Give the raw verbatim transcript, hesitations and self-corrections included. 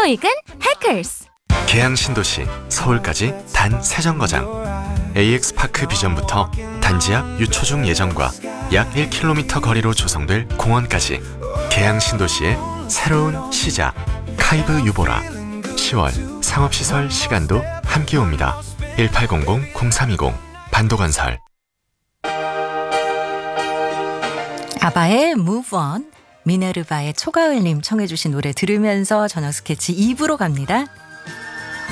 토익은 해커스. 계양 신도시 서울까지 단 세 정거장. 에이엑스파크 비전부터 단지 앞 유초중 예정과 약 일 킬로미터 거리로 조성될 공원까지 계양 신도시의 새로운 시작. 카이브 유보라. 시월 상업시설 시간도 함께 옵니다. 일팔공공 공삼이공 반도건설. 아바의 Move On, 미네르바의 초가을님 청해 주신 노래 들으면서 저녁 스케치 이 부로 갑니다.